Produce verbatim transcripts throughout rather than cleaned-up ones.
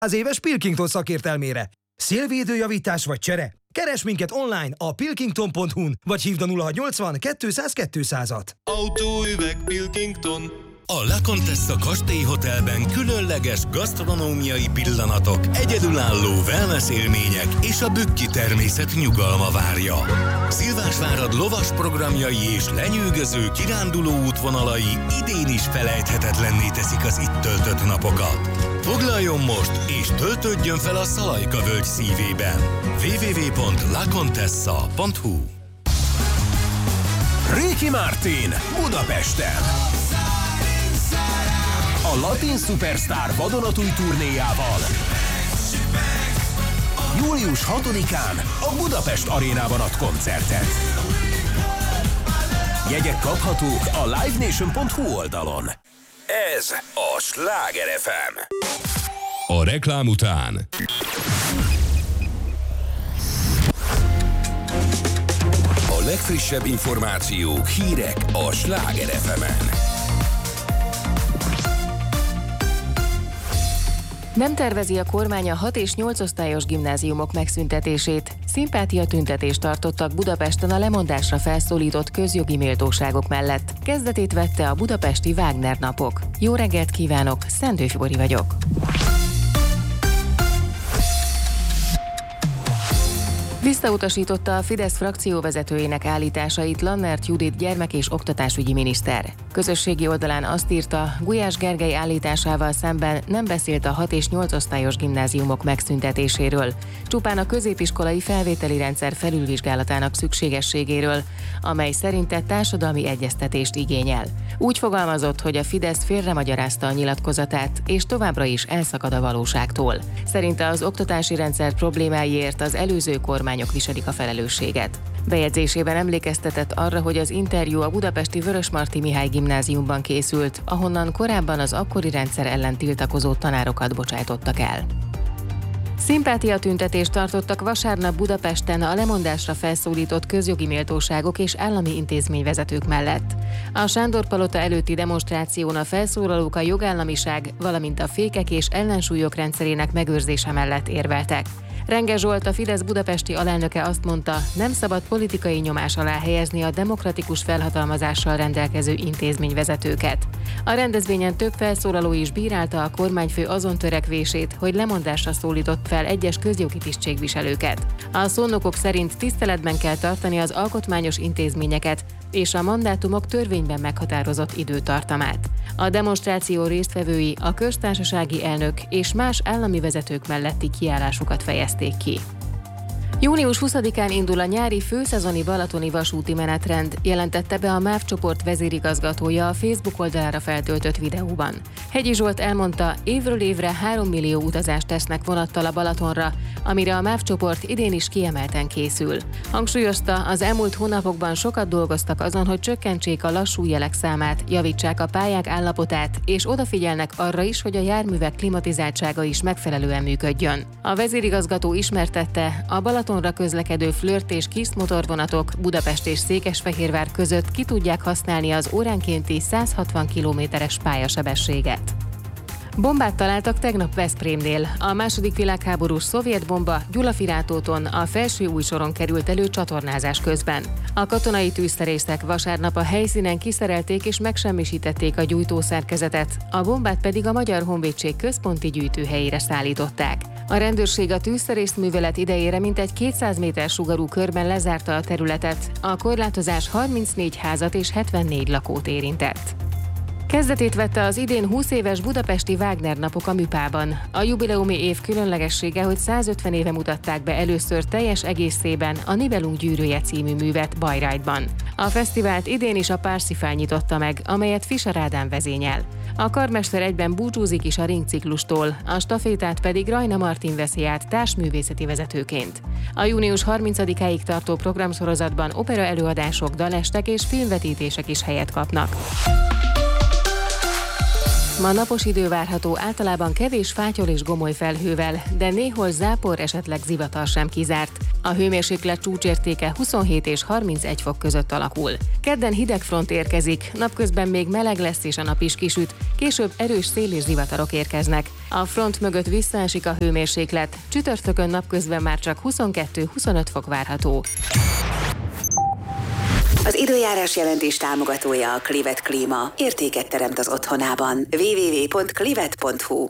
Az éves Pilkington szakértelmére. Szélvédőjavítás vagy csere? Keres minket online a pilkington pont hu-n, vagy hívd a nulla hatszáznyolcvan kétszáz kétszázat. Autóüveg Pilkington. A La Contessa Kastély Hotelben különleges gasztronómiai pillanatok, egyedülálló wellness élmények és a bükki természet nyugalma várja. Szilvásvárad lovas programjai és lenyűgöző kiránduló útvonalai idén is felejthetetlenné teszik az itt töltött napokat. Foglaljon most és töltődjön fel a Szalajka völgy szívében. double-u double-u double-u pont la contessa pont hu. Ricky Martin Budapesten. A Latin Superstar vadonatúj turnéjával július hatodikán a Budapest Arénában ad koncertet. Jegyek kaphatók a live nation pont hu oldalon. Ez a Sláger ef em. A reklám után A legfrissebb információk, hírek a Sláger ef emen. Nem tervezi a kormány a hat és nyolc osztályos gimnáziumok megszüntetését. Szimpátiatüntetést tartottak Budapesten a lemondásra felszólított közjogi méltóságok mellett. Kezdetét vette a budapesti Wagner napok. Jó reggelt kívánok, Szendő Fibori vagyok. Visszautasította a Fidesz frakcióvezetőjének állításait Lannert Judit gyermek- és oktatásügyi miniszter. Közösségi oldalán azt írta, Gulyás Gergely állításával szemben nem beszélt a hat és nyolc osztályos gimnáziumok megszüntetéséről, csupán a középiskolai felvételi rendszer felülvizsgálatának szükségességéről, amely szerinte társadalmi egyeztetést igényel. Úgy fogalmazott, hogy a Fidesz félremagyarázta a nyilatkozatát, és továbbra is elszakad a valóságtól. Szerinte az oktatási rendszer problémáiért az előző kormányok viselik a felelősséget. Bejegyzésében emlékeztetett arra, hogy az interjú a budapesti Vörösmarty Mihály gimnáziumban készült, ahonnan korábban az akkori rendszer ellen tiltakozó tanárokat bocsájtottak el. Szimpátiatüntetést tartottak vasárnap Budapesten a lemondásra felszólított közjogi méltóságok és állami intézményvezetők mellett. A Sándor-palota előtti demonstráción a felszólalók a jogállamiság, valamint a fékek és ellensúlyok rendszerének megőrzése mellett érveltek. Renge Zsolt, a Fidesz budapesti alelnöke azt mondta, nem szabad politikai nyomás alá helyezni a demokratikus felhatalmazással rendelkező intézményvezetőket. A rendezvényen több felszólaló is bírálta a kormányfő azon törekvését, hogy lemondásra szólított fel egyes közjogi tisztségviselőket. A szónokok szerint tiszteletben kell tartani az alkotmányos intézményeket és a mandátumok törvényben meghatározott időtartamát. A demonstráció résztvevői a köztársasági elnök és más állami vezetők melletti kiállásukat fejezték ki. június huszadikán indul a nyári főszezoni balatoni vasúti menetrend, jelentette be a MÁV csoport vezérigazgatója a Facebook oldalára feltöltött videóban. Hegyi Zsolt elmondta, évről évre három millió utazást tesznek vonattal a Balatonra, amire a MÁV csoport idén is kiemelten készül. Hangsúlyozta, az elmúlt hónapokban sokat dolgoztak azon, hogy csökkentsék a lassú jelek számát, javítsák a pályák állapotát, és odafigyelnek arra is, hogy a járművek klimatizáltsága is megfelelően működjön. A vezérigazgató ismertette, a Balatonra közlekedő Flirt és Kiss motorvonatok Budapest és Székesfehérvár között ki tudják használni az óránkénti száz hatvan kilométeres pályasebességet. Bombát találtak tegnap Veszprémnél. A második világháborús szovjet bomba Gyulafirátóton a felső újsoron került elő csatornázás közben. A katonai tűzszerészek vasárnap a helyszínen kiszerelték és megsemmisítették a gyújtószerkezetet, a bombát pedig a Magyar Honvédség központi gyűjtőhelyére szállították. A rendőrség a tűzszerészművelet idejére mintegy kétszáz méter sugarú körben lezárta a területet, a korlátozás harmincnégy házat és hetvennégy lakót érintett. Kezdetét vette az idén húsz éves budapesti Wagner napok a Műpában. A jubileumi év különlegessége, hogy százötven éve mutatták be először teljes egészében a Nibelung gyűrűje című művet Bayreuthban. A fesztivált idén is a Parsifal nyitotta meg, amelyet Fischer Ádám vezényel. A karmester egyben búcsúzik is a ringciklustól, a stafétát pedig Rajna Martin veszi át társművészeti vezetőként. A június harmincadikáig tartó programsorozatban opera előadások, dalestek és filmvetítések is helyet kapnak. Ma napos idő várható, általában kevés fátyol és gomoly felhővel, de néhol zápor, esetleg zivatar sem kizárt. A hőmérséklet csúcsértéke huszonhét és harmincegy fok között alakul. Kedden hideg front érkezik, napközben még meleg lesz és a nap is kisüt, később erős szél és zivatarok érkeznek. A front mögött visszaesik a hőmérséklet, csütörtökön napközben már csak huszonkettő-huszonöt fok várható. Az időjárás jelentés támogatója a Clivet Klíma. Értéket teremt az otthonában. double-u double-u double-u pont clivet pont hu.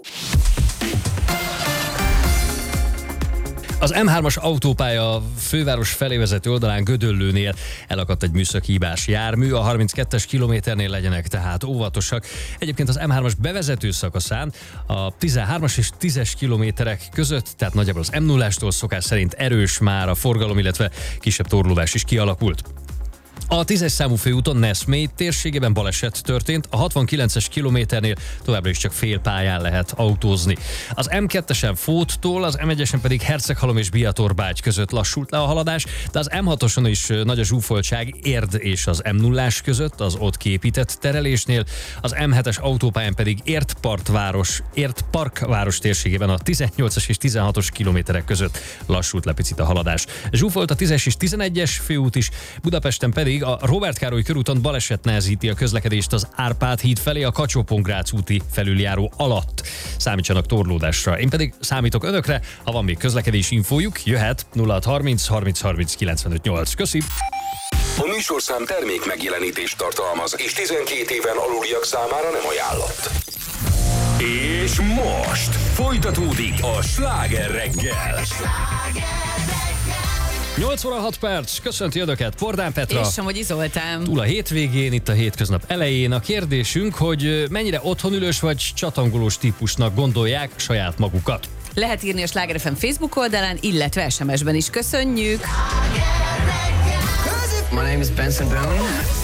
Az em hármas autópálya főváros felé vezető oldalán Gödöllőnél elakadt egy műszaki hibás jármű, a harminckettes kilométernél legyenek tehát óvatosak. Egyébként az em hármas bevezető szakaszán a tizenhármas és tízes kilométerek között, tehát nagyjából az em nullástól szokás szerint erős már a forgalom, illetve kisebb torlódás is kialakult. A tízes számú főúton Neszmély térségében baleset történt, a hatvankilences kilométernél továbbra is csak fél pályán lehet autózni. Az em kettesen Fóttól, az em egyesen pedig Herceghalom és Biatorbágy között lassult le a haladás, de az em hatoson is nagy a zsúfoltság Érd és az em nullás között, az ott kiépített terelésnél, az em hetes autópályán pedig Érd-Partváros, Érd-Parkváros térségében a tizennyolcas és tizenhatos kilométerek között lassult le picit a haladás. Zsúfolt a tízes és tizenegyes főút is, Budapesten pedig a Róbert Károly körúton baleset nehezíti a közlekedést az Árpád híd felé a Kacsó-Pongrác úti felüljáró alatt. Számítsanak torlódásra. Én pedig számítok önökre, ha van még közlekedési infójuk, jöhet nulla hat harminc harminc harminc kilencvenöt nyolc. Köszi! A műsorszám termék megjelenítést tartalmaz, és tizenkét éven aluliak számára nem ajánlott. És most folytatódik a Sláger reggel. nyolc óra hat perc, köszönti önöket Pordán Petra. És Somogyi Zoltán. Túl a hétvégén, itt a hétköznap elején. A kérdésünk, hogy mennyire otthonülős vagy csatangolós típusnak gondolják saját magukat. Lehet írni a Sláger ef em Facebook oldalán, illetve es em es-ben is. Köszönjük! My name is Benson Boone.